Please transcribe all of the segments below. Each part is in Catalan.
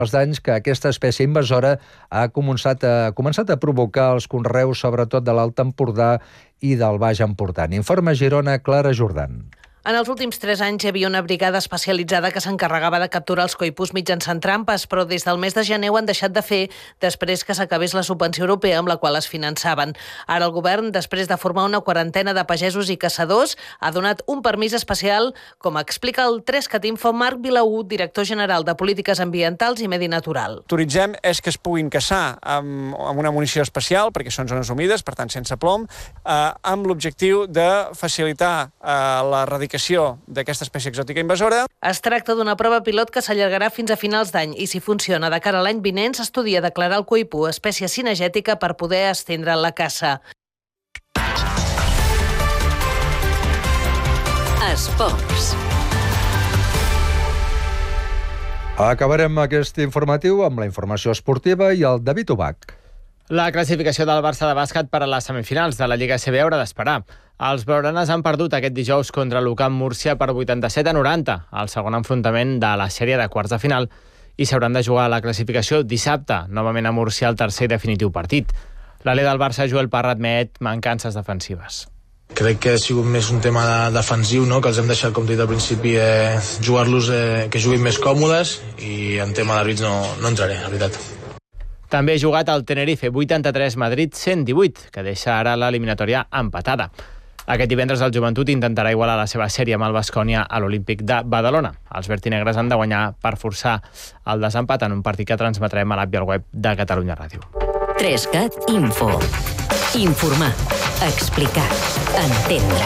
els danys que aquesta espècie invasora ha començat a provocar els conreus, sobretot de l'Alt Empordà i del Baix Empordà. Informa Girona, Clara Jordan. En els últims 3 anys hi havia una brigada especialitzada que s'encarregava de capturar els coipús mitjançant trampes, però des del mes de gener ho han deixat de fer després que s'acabés la subvenció europea amb la qual es finançaven. Ara el govern, després de formar una quarantena de pagesos i caçadors, ha donat un permís especial, com explica el 3cat Info Marc Vilaú, director general de Polítiques Ambientals i Medi Natural. Autoritzem és que es puguin caçar amb una munició especial, perquè són zones humides, per tant sense plom, amb l'objectiu de facilitar l'erradicació d'aquesta espècie exòtica invasora. Es tracta d'una prova pilot que s'allargarà fins a finals d'any i, si funciona de cara a l'any vinent, s'estudia declarar el coipú espècie cinegètica per poder estendre la caça. Esports. Acabarem aquest informatiu amb la informació esportiva i el David Ubach. La classificació del Barça de bàsquet per a les semifinals de la Lliga ACB haurà d'esperar. Els blaugranes han perdut aquest dijous contra l'UCAM Múrcia per 87-90, al segon enfrontament de la sèrie de quarts de final, i s'hauran de jugar a la classificació dissabte, novament a Múrcia, el tercer i definitiu partit. L'alè del Barça, Joel Parra, admet mancances defensives. Crec que ha sigut més un tema defensiu, no? Que els hem deixat, com he dit al principi, jugar-los que juguin més còmodes, i en tema d'àrbits no entraré, la veritat. També ha jugat el Tenerife 83, Madrid 118, que deixa ara l'eliminatòria empatada. Aquest divendres el Joventut intentarà igualar la seva sèrie amb el Baskonia a l'Olímpic de Badalona. Els vertinegres han de guanyar per forçar el desempat en un partit que transmetrem a l'app i al web de Catalunya Ràdio. 3cat Info. Informar, explicar, entendre.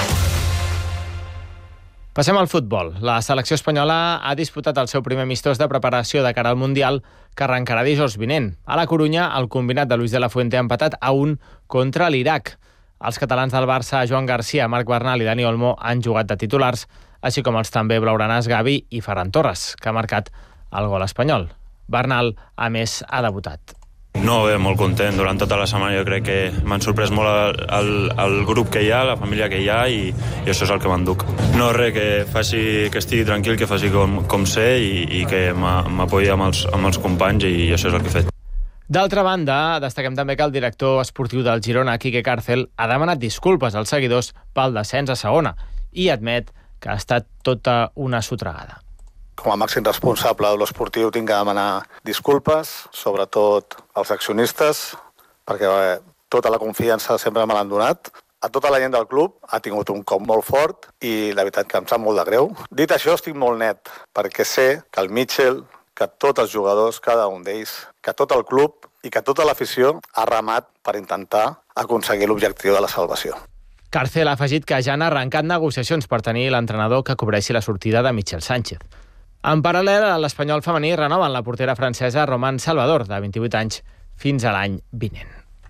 Passem al futbol. La selecció espanyola ha disputat el seu primer amistós de preparació de cara al Mundial, que arrencarà dijous vinent. A la Corunya, el combinat de Luis de la Fuente ha empatat a 1 contra l'Iraq. Els catalans del Barça, Joan Garcia, Marc Bernal i Dani Olmo, han jugat de titulars, així com els també blaugranes Gavi i Ferran Torres, que ha marcat el gol espanyol. Bernal, a més, ha debutat. No, bé, molt content. Durant tota la setmana jo crec que m'han sorprès molt el grup que hi ha, la família que hi ha, i això és el que m'enduc. No, res, que estigui tranquil, que faci com sé i que m'apoyi amb els companys, i això és el que he fet. D'altra banda, destaquem també que el director esportiu del Girona, Quique Cárcel, ha demanat disculpes als seguidors pel descens a segona i admet que ha estat tota una sotragada. Com a màxim responsable de l'esportiu tinc que demanar disculpes, sobretot als accionistes, perquè tota la confiança sempre me l'han donat. A tota la gent del club ha tingut un cop molt fort i la veritat que em sap molt de greu. Dit això, estic molt net, perquè sé que el Mitchell, que tots els jugadors, cada un d'ells, que tot el club i que tota l'afició ha remat per intentar aconseguir l'objectiu de la salvació. Cárcel ha afegit que ja han arrencat negociacions per tenir l'entrenador que cobreixi la sortida de Michel Sánchez. En paral·lel, a l'Espanyol femení renoven la portera francesa Romane Salvador, de 28 anys, fins a l'any vinent.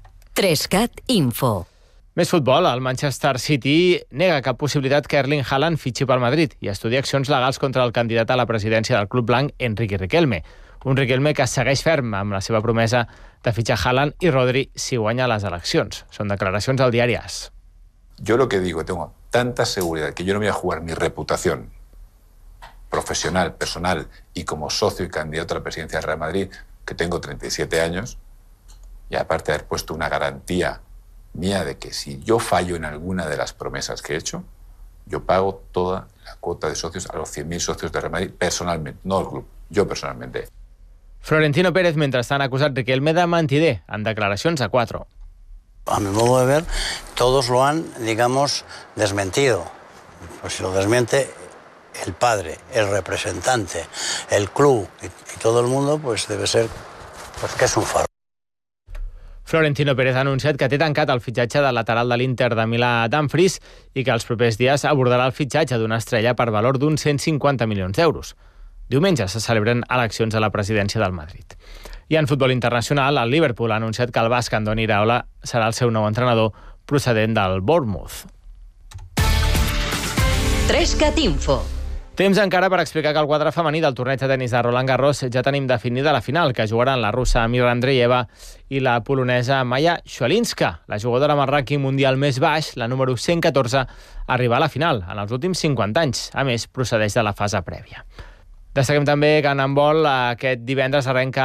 3cat Info. Més futbol. El Manchester City nega cap possibilitat que Erling Haaland fitxi pel Madrid i estudia accions legals contra el candidat a la presidència del club blanc, Enrique Riquelme. Un Riquelme que segueix ferm amb la seva promesa de fitxar Haaland i Rodri si guanya les eleccions. Són declaracions al diari AS. Yo lo que digo, tengo tanta seguridad que yo no voy a jugar mi reputación profesional, personal y como socio y candidato a la presidencia del Real Madrid, que tengo 37 años, y aparte de haber puesto una garantía mía de que si yo fallo en alguna de las promesas que he hecho, yo pago toda la cuota de socios a los 100.000 socios de Real Madrid personalmente, no el club, yo personalmente. Florentino Pérez, mentrestant, ha acusat Riquelme de mentider en declaracions a 4. A mi modo de ver, todos lo han, digamos, desmentido. Pues si lo desmiente el padre, el representante, el club y todo el mundo, pues debe ser que es un faro. Florentino Pérez ha anunciat que té tancat el fitxatge del lateral de l'Inter de Milà, Dumfries, i que els propers dies abordarà el fitxatge d'una estrella per valor d'uns 150 milions d'euros. Diumenge se celebren eleccions a la presidència del Madrid. I en futbol internacional, el Liverpool ha anunciat que el basc Andoni Iraola serà el seu nou entrenador procedent del Bournemouth. 3cat Info. Temps encara per explicar que el quadre femení del torneig de tenis de Roland Garros ja tenim definida la final, que jugaran la russa Mira Andreeva i la polonesa Maja Swialinska. La jugadora amb el rànquing mundial més baix, la número 114, arriba a la final en els últims 50 anys. A més, procedeix de la fase prèvia. Destaquem també que en handbol aquest divendres arrenca